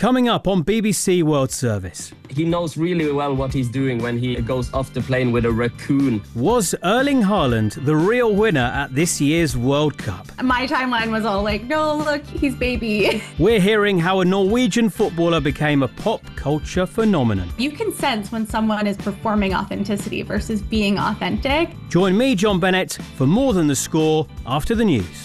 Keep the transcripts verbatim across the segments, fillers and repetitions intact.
Coming up on B B C World Service. He knows really well what he's doing when he goes off the plane with a raccoon. Was Erling Haaland the real winner at this year's World Cup? My timeline was all like, no, look, he's baby. We're hearing how a Norwegian footballer became a pop culture phenomenon. You can sense when someone is performing authenticity versus being authentic. Join me, John Bennett, for More Than the Score after the news.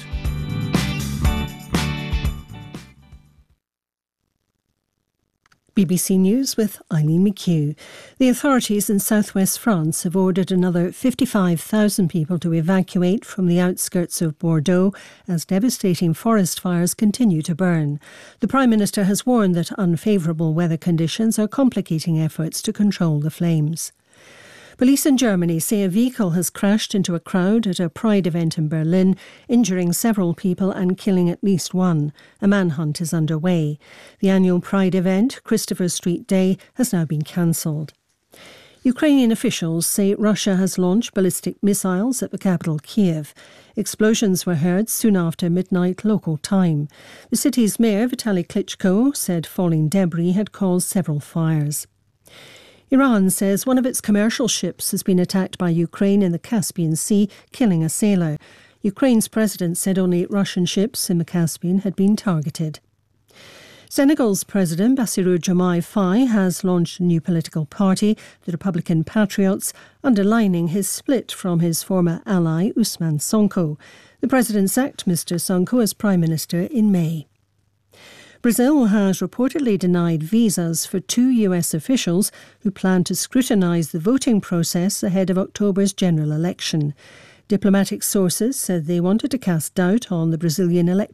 B B C News with Eileen McHugh. The authorities in southwest France have ordered another fifty-five thousand people to evacuate from the outskirts of Bordeaux as devastating forest fires continue to burn. The Prime Minister has warned that unfavourable weather conditions are complicating efforts to control the flames. Police in Germany say a vehicle has crashed into a crowd at a Pride event in Berlin, injuring several people and killing at least one. A manhunt is underway. The annual Pride event, Christopher Street Day, has now been cancelled. Ukrainian officials say Russia has launched ballistic missiles at the capital, Kiev. Explosions were heard soon after midnight local time. The city's mayor, Vitaly Klitschko, said falling debris had caused several fires. Iran says one of its commercial ships has been attacked by Ukraine in the Caspian Sea, killing a sailor. Ukraine's president said only Russian ships in the Caspian had been targeted. Senegal's President Bassirou Diomaye Faye has launched a new political party, the Republican Patriots, underlining his split from his former ally Ousmane Sonko. The president sacked Mister Sonko as Prime Minister in May. Brazil has reportedly denied visas for two U S officials who plan to scrutinise the voting process ahead of October's general election. Diplomatic sources said they wanted to cast doubt on the Brazilian electoral